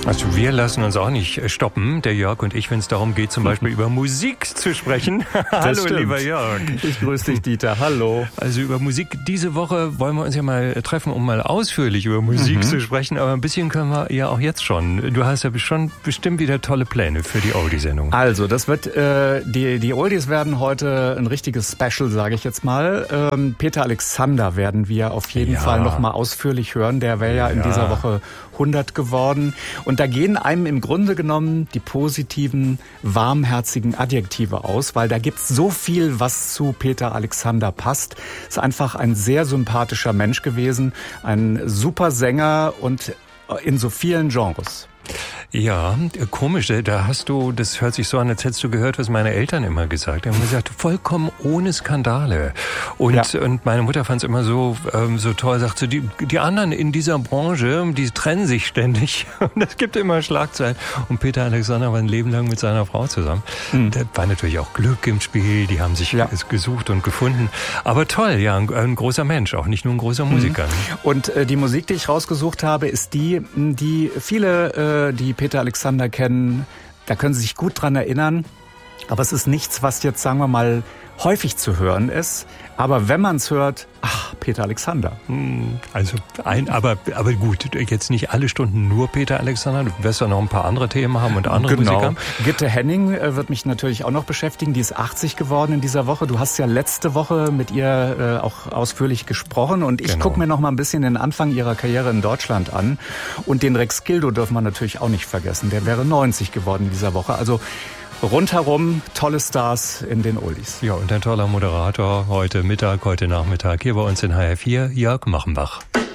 Also wir lassen uns auch nicht stoppen, der Jörg und ich, wenn es darum geht, zum Beispiel über Musik zu sprechen. Hallo, lieber Jörg. Ich grüße dich, Dieter. Hallo. Also über Musik, diese Woche wollen wir uns ja mal treffen, um mal ausführlich über Musik zu sprechen. Aber ein bisschen können wir ja auch jetzt schon. Du hast ja schon bestimmt wieder tolle Pläne für die Oldie-Sendung. Also, das wird die Oldies werden heute ein richtiges Special, sage ich jetzt mal. Peter Alexander werden wir auf jeden Fall noch mal ausführlich hören. Der wäre ja in dieser Woche 100 geworden. Und da gehen einem im Grunde genommen die positiven, warmherzigen Adjektive aus, weil da gibt's so viel, was zu Peter Alexander passt. Ist einfach ein sehr sympathischer Mensch gewesen, ein super Sänger und in so vielen Genres. Ja, komisch, da hast du, das hört sich so an, als hättest du gehört, was meine Eltern immer gesagt haben. Die haben gesagt, vollkommen ohne Skandale. Und meine Mutter fand es immer so toll, sagt so, die anderen in dieser Branche, die trennen sich ständig. Und es gibt immer Schlagzeilen. Und Peter Alexander war ein Leben lang mit seiner Frau zusammen. Da war natürlich auch Glück im Spiel, die haben sich gesucht und gefunden. Aber toll, ja, ein großer Mensch, auch nicht nur ein großer Musiker. Und die Musik, die ich rausgesucht habe, ist die viele, die Peter Alexander kennen, da können Sie sich gut dran erinnern. Aber es ist nichts, was jetzt, sagen wir mal, häufig zu hören ist. Aber wenn man es hört, Peter Alexander. Also aber gut, jetzt nicht alle Stunden nur Peter Alexander. Du wirst ja noch ein paar andere Themen haben und andere Musiker. Gitte Henning wird mich natürlich auch noch beschäftigen. Die ist 80 geworden in dieser Woche. Du hast ja letzte Woche mit ihr auch ausführlich gesprochen. Und ich gucke mir noch mal ein bisschen den Anfang ihrer Karriere in Deutschland an. Und den Rex Gildo dürfen wir natürlich auch nicht vergessen. Der wäre 90 geworden in dieser Woche. Also rundherum tolle Stars in den Oldies. Ja, und ein toller Moderator heute Mittag, heute Nachmittag hier bei uns in HR4, Jörg Machenbach.